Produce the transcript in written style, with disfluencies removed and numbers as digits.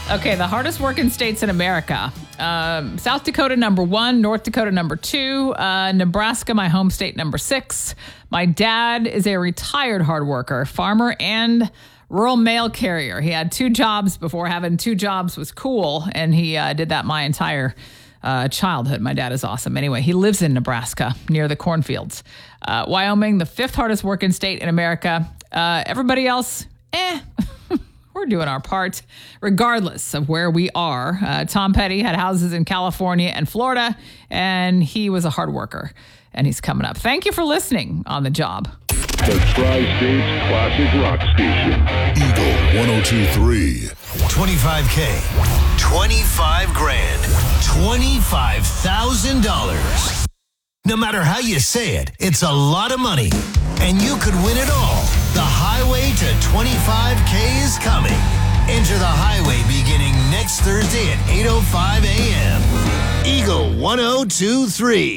Okay, the hardest working states in America. South Dakota, number 1. North Dakota, number 2. Nebraska, my home state, number 6. My dad is a retired hard worker, farmer and rural mail carrier. He had 2 jobs before having 2 jobs was cool, and he did that my entire childhood. My dad is awesome. Anyway, he lives in Nebraska near the cornfields. Wyoming, the 5th hardest working state in America. Everybody else, we're doing our part regardless of where we are. Tom Petty had houses in California and Florida, and he was a hard worker, and he's coming up. Thank you for listening on The Job. The Tri-State's classic rock station. Eagle 102.3. 25K, 25 grand, $25,000. No matter how you say it, it's a lot of money, and you could win it all. The highway to 25K is coming. Enter the highway beginning next Thursday at 8:05 a.m. Eagle 102.3.